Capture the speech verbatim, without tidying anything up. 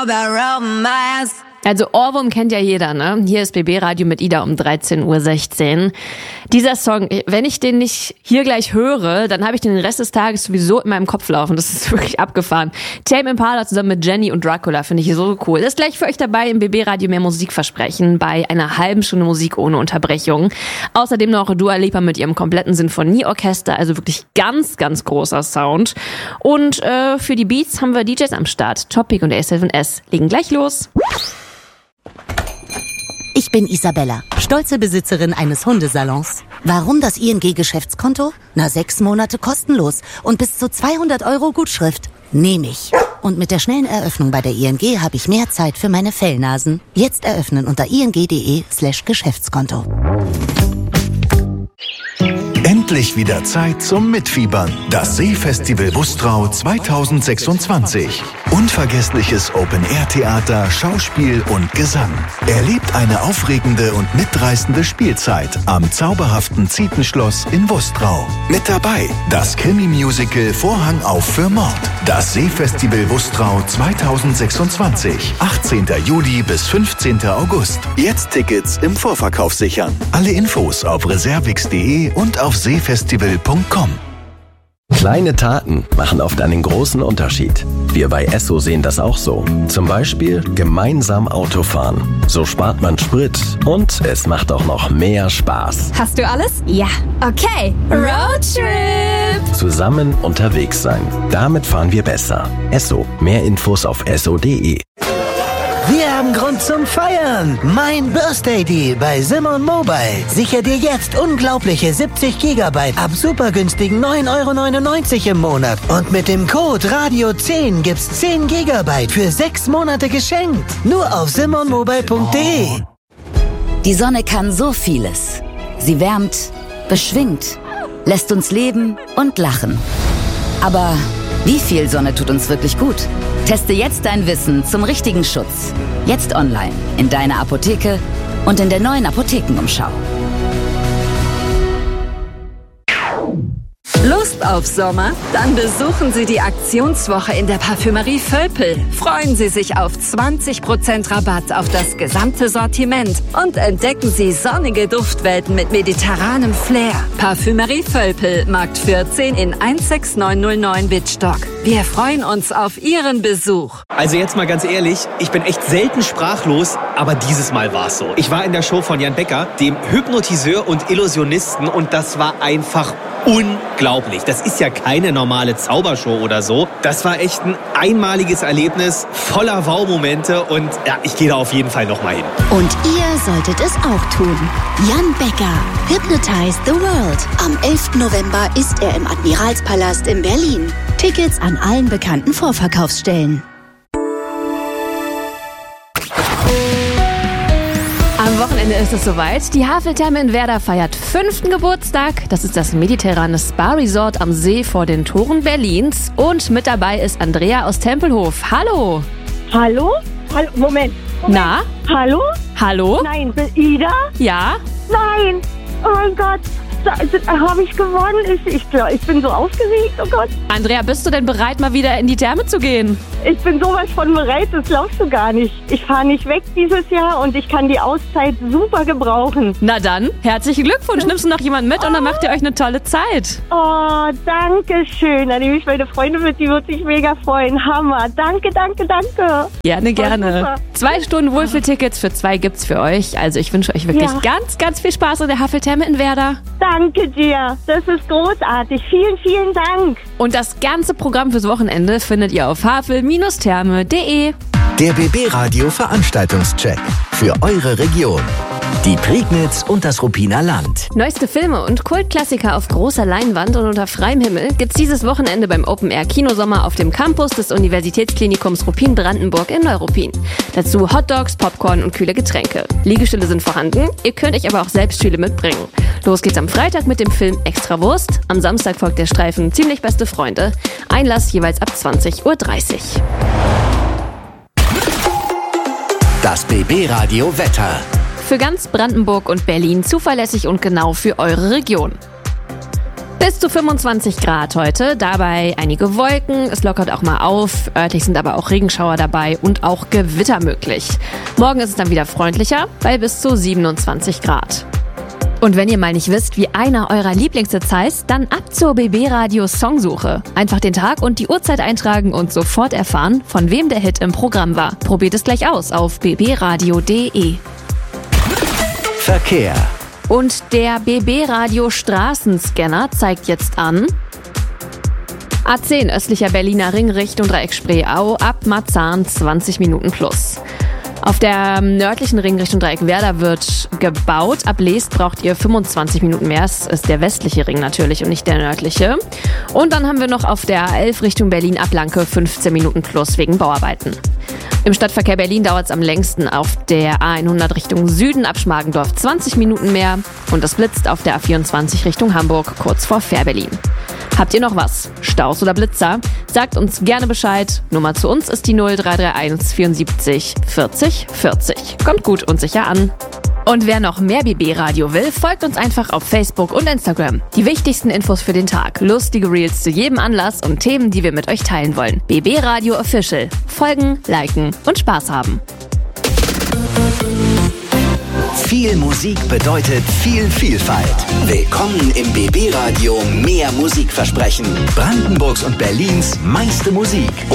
about romance. Also Ohrwurm kennt ja jeder, ne? Hier ist B B Radio mit Ida um dreizehn Uhr sechzehn. Dieser Song, wenn ich den nicht hier gleich höre, dann habe ich den, den Rest des Tages sowieso in meinem Kopf laufen. Das ist wirklich abgefahren. Tame Impala zusammen mit Jenny und Dracula finde ich so cool. Das ist gleich für euch dabei im B B Radio mehr Musikversprechen bei einer halben Stunde Musik ohne Unterbrechung. Außerdem noch Dua Lipa mit ihrem kompletten Sinfonieorchester, also wirklich ganz, ganz großer Sound. Und äh, für die Beats haben wir D Js am Start. Topic und A sieben S legen gleich los. Ich bin Isabella, stolze Besitzerin eines Hundesalons. Warum das I N G-Geschäftskonto? Na, sechs Monate kostenlos und bis zu zweihundert Euro Gutschrift. Nehme ich. Und mit der schnellen Eröffnung bei der I N G habe ich mehr Zeit für meine Fellnasen. Jetzt eröffnen unter ing.de slash Geschäftskonto. Endlich wieder Zeit zum Mitfiebern. Das Seefestival Wustrau zwanzig sechsundzwanzig. Unvergessliches Open-Air-Theater, Schauspiel und Gesang. Erlebt eine aufregende und mitreißende Spielzeit am zauberhaften Zietenschloss in Wustrau. Mit dabei das Krimi-Musical Vorhang auf für Mord. Das Seefestival Wustrau zwanzig sechsundzwanzig. achtzehnten Juli bis fünfzehnten August. Jetzt Tickets im Vorverkauf sichern. Alle Infos auf reservix punkt de und auf seefestival punkt com. Kleine Taten machen oft einen großen Unterschied. Wir bei Esso sehen das auch so. Zum Beispiel gemeinsam Autofahren. So spart man Sprit und es macht auch noch mehr Spaß. Hast du alles? Ja. Okay, Roadtrip! Zusammen unterwegs sein. Damit fahren wir besser. Esso. Mehr Infos auf esso punkt de. Wir haben Grund zum Feiern. Mein Birthday Deal bei Simon Mobile. Sicher dir jetzt unglaubliche siebzig Gigabyte ab super günstigen neun Euro neunundneunzig im Monat. Und mit dem Code Radio zehn gibt's zehn Gigabyte für sechs Monate geschenkt. Nur auf simon mobile punkt de. Die Sonne kann so vieles. Sie wärmt, beschwingt, lässt uns leben und lachen. Aber wie viel Sonne tut uns wirklich gut? Teste jetzt dein Wissen zum richtigen Schutz. Jetzt online, in deiner Apotheke und in der neuen Apothekenumschau. Lust auf Sommer? Dann besuchen Sie die Aktionswoche in der Parfümerie Völpel. Freuen Sie sich auf zwanzig Prozent Rabatt auf das gesamte Sortiment und entdecken Sie sonnige Duftwelten mit mediterranem Flair. Parfümerie Völpel, Markt vierzehn in eins sechs neun null neun Wittstock. Wir freuen uns auf Ihren Besuch. Also jetzt mal ganz ehrlich, ich bin echt selten sprachlos, aber dieses Mal war es so. Ich war in der Show von Jan Becker, dem Hypnotiseur und Illusionisten, und das war einfach unglaublich. Das ist ja keine normale Zaubershow oder so. Das war echt ein einmaliges Erlebnis, voller Wow-Momente, und ja, ich gehe da auf jeden Fall nochmal hin. Und ihr solltet es auch tun. Jan Becker, Hypnotize the World. Am elften November ist er im Admiralspalast in Berlin. Tickets an allen bekannten Vorverkaufsstellen. Am Wochenende ist es soweit. Die Haveltherme in Werder feiert fünften Geburtstag. Das ist das mediterrane Spa-Resort am See vor den Toren Berlins. Und mit dabei ist Andrea aus Tempelhof. Hallo. Hallo? Hallo? Moment. Moment. Na? Hallo? Hallo? Nein, Ida? Ja? Nein. Oh mein Gott. Habe ich gewonnen? Ich, ich, ich bin so aufgeregt, oh Gott. Andrea, bist du denn bereit, mal wieder in die Therme zu gehen? Ich bin sowas von bereit, das glaubst du gar nicht. Ich fahre nicht weg dieses Jahr und ich kann die Auszeit super gebrauchen. Na dann, herzlichen Glückwunsch. Nimmst du noch jemanden mit, oh, und dann macht ihr euch eine tolle Zeit. Oh, danke schön. Dann nehme ich meine Freunde mit, die wird sich mega freuen. Hammer. Danke, danke, danke. Gerne, gerne. Zwei Stunden Wohlfühltickets für zwei gibt's für euch. Also ich wünsche euch wirklich ja. ganz, ganz viel Spaß in der Haveltherme in Werder. Danke dir. Das ist großartig. Vielen, vielen Dank. Und das ganze Programm fürs Wochenende findet ihr auf havel Bindestrich therme punkt de. Der B B Radio Veranstaltungscheck für eure Region. Die Prignitz und das Ruppiner Land. Neueste Filme und Kultklassiker auf großer Leinwand und unter freiem Himmel gibt's dieses Wochenende beim Open Air Kinosommer auf dem Campus des Universitätsklinikums Ruppin-Brandenburg in Neuruppin. Dazu Hotdogs, Popcorn und kühle Getränke. Liegestühle sind vorhanden, ihr könnt euch aber auch selbst Stühle mitbringen. Los geht's am Freitag mit dem Film Extrawurst. Am Samstag folgt der Streifen Ziemlich beste Freunde. Einlass jeweils ab zwanzig Uhr dreißig. Das B B Radio Wetter. Für ganz Brandenburg und Berlin zuverlässig und genau für eure Region. Bis zu fünfundzwanzig Grad heute, dabei einige Wolken, es lockert auch mal auf, örtlich sind aber auch Regenschauer dabei und auch Gewitter möglich. Morgen ist es dann wieder freundlicher, bei bis zu siebenundzwanzig Grad. Und wenn ihr mal nicht wisst, wie einer eurer Lieblingshits heißt, dann ab zur B B Radio Songsuche. Einfach den Tag und die Uhrzeit eintragen und sofort erfahren, von wem der Hit im Programm war. Probiert es gleich aus auf b b radio punkt d e. Verkehr. Und der B B Radio Straßenscanner zeigt jetzt an A zehn östlicher Berliner Ring Richtung Dreieck Spreeau ab Marzahn zwanzig Minuten plus. Auf der nördlichen Ring Richtung Dreieck Werder wird gebaut. Ab Leest braucht ihr fünfundzwanzig Minuten mehr. Es ist der westliche Ring natürlich und nicht der nördliche. Und dann haben wir noch auf der A elf Richtung Berlin ab Lanke fünfzehn Minuten plus wegen Bauarbeiten. Im Stadtverkehr Berlin dauert es am längsten auf der A hundert Richtung Süden ab Schmargendorf zwanzig Minuten mehr. Und es blitzt auf der A vierundzwanzig Richtung Hamburg kurz vor Fährberlin. Habt ihr noch was? Staus oder Blitzer? Sagt uns gerne Bescheid. Nummer zu uns ist die null drei drei eins vierundsiebzig vierzig vierzig. Kommt gut und sicher an. Und wer noch mehr B B Radio will, folgt uns einfach auf Facebook und Instagram. Die wichtigsten Infos für den Tag, lustige Reels zu jedem Anlass und Themen, die wir mit euch teilen wollen. B B Radio Official. Folgen, liken und Spaß haben. Viel Musik bedeutet viel Vielfalt. Willkommen im B B Radio Mehr Musikversprechen. Brandenburgs und Berlins meiste Musik.